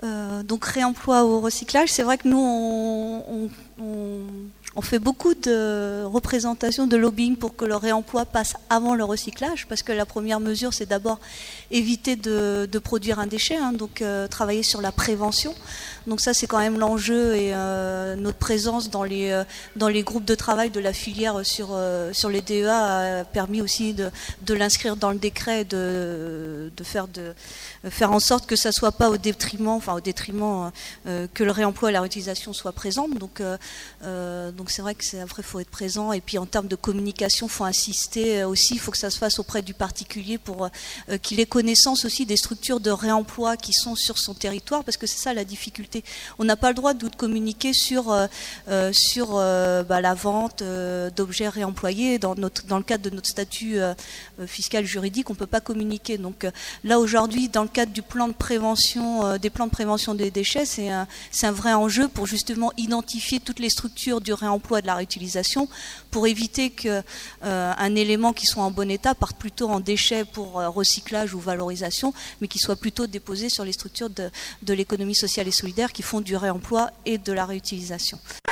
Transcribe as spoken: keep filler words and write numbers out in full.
Euh, donc réemploi ou recyclage, c'est vrai que nous on, on, on, on fait beaucoup de représentations, de lobbying pour que le réemploi passe avant le recyclage, parce que la première mesure c'est d'abord éviter de, de produire un déchet, hein, donc euh, travailler sur la prévention. Donc ça c'est quand même l'enjeu et euh, notre présence dans les, euh, dans les groupes de travail de la filière sur, euh, sur les D E A a permis aussi de, de l'inscrire dans le décret et de, de, faire de faire en sorte que ça soit pas au détriment, enfin au détriment euh, que le réemploi et la réutilisation soient présentes. Donc euh, euh, donc c'est vrai que c'est après faut être présent, et puis en termes de communication faut insister aussi, il faut que ça se fasse auprès du particulier pour euh, qu'il ait connaissance aussi des structures de réemploi qui sont sur son territoire, parce que c'est ça la difficulté. On n'a pas le droit de communiquer sur, euh, sur euh, bah, la vente euh, d'objets réemployés. Dans, notre, dans le cadre de notre statut euh, fiscal juridique, on ne peut pas communiquer. Donc euh, là aujourd'hui, dans le cadre du plan de prévention, euh, des plans de prévention des déchets, c'est un, c'est un vrai enjeu pour justement identifier toutes les structures du réemploi et de la réutilisation, pour éviter qu'un euh, élément qui soit en bon état parte plutôt en déchets pour euh, recyclage ou valorisation, mais qui soit plutôt déposé sur les structures de, de l'économie sociale et solidaire qui font du réemploi et de la réutilisation.